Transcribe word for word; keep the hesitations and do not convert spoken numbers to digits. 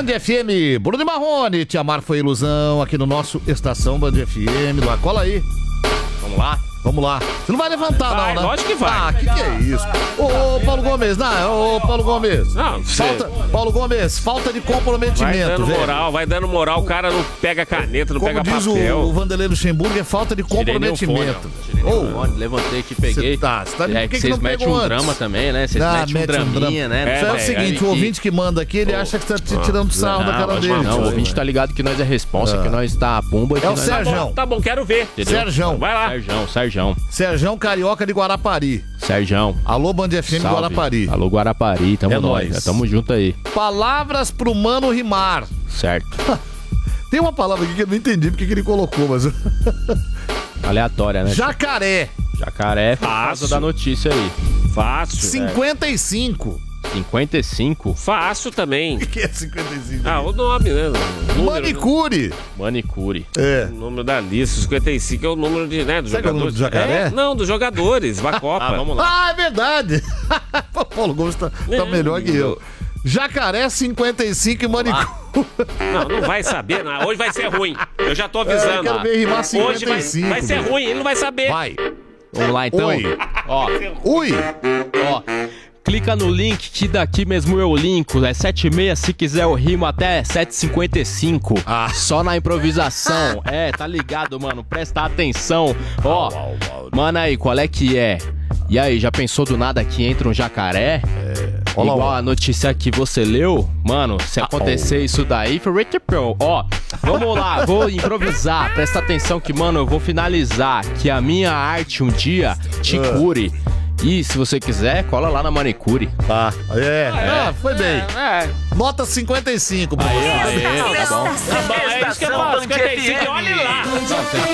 F M, Bruno e Marrone, Te Amar Foi Ilusão, aqui no nosso Estação Band F M. Cola aí. Vamos lá? Vamos lá. Você não vai levantar, vai, não, né? Lógico que vai. Ah, que que é isso? Ô, ô Paulo Gomes, não, ô, Paulo Gomes. Não, falta, você... Paulo Gomes, falta de comprometimento, Vai dando velho. moral, vai dando moral, o cara não pega caneta, não Como pega diz papel. o, o Vanderlei Luxemburgo, é falta de comprometimento. Ô, levantei aqui, peguei. Cê tá, cê tá, é por que que que vocês não metem pegou um antes? drama também, né? Vocês Ah, metem um mete um draminha, drama. né? É, é o É, seguinte, que... o ouvinte que manda aqui, ele acha que você tá te tirando sarro da cara dele. Não, o ouvinte tá ligado que nós é responsa, que nós tá pumba. É o nós... Sérgio. Tá bom, tá bom, quero ver. Sérgio. Vai lá. Sérgio, Sérgio. Sérgio Carioca de Guarapari. Sérgio. Alô, Band F M Salve. Guarapari. Alô, Guarapari, tamo É nós. nóis. Já tamo junto aí. Palavras pro mano rimar. Certo. Tem uma palavra aqui que eu não entendi porque que ele colocou, mas... Aleatória, né? Jacaré. Jacaré, por causa Fácil. da notícia aí. Fácil. cinquenta e cinco. cinquenta e cinco. Fácil também. O que é cinquenta e cinco? Ah, o nome, né? O número, Manicure. Manicure. É. O número da lista, cinquenta e cinco é o número de, né, dos Sabe que é o número jogadores. do jacaré? É, não, dos jogadores, da Copa. Ah, vamos lá. Ah, é verdade. O Paulo Gomes tá, tá É. melhor que eu. Jacaré cinquenta e cinco e manicure. Não, não vai saber, não. Hoje vai ser ruim. Eu já tô avisando. É, eu quero ó. ver rimar Hoje vai, cinquenta e cinco, vai ser velho. ruim, ele não vai saber. Vai. Vamos lá então. Oi. Ó, Ui. ó. Clica no link que daqui mesmo eu linko. É sete e meia, se quiser eu rimo até sete e cinquenta e cinco. Ah. Só na improvisação. É, tá ligado, mano? Presta atenção. Ó, mano aí, qual é que é? E aí, já pensou do nada que entra um jacaré? É. Olá, Igual ó. a notícia que você leu? Mano, se acontecer isso daí, foi Rich Pro. Ó, vamos lá, vou improvisar. Presta atenção que, mano, eu vou finalizar. Que a minha arte um dia te Ah. cure. E se você quiser, cola lá na manicure. Tá. É. Ah, foi bem. É, Nota cinquenta e cinco. Bruno. Aí, tá bom. é isso que eu falo, cinquenta e cinco, olha lá.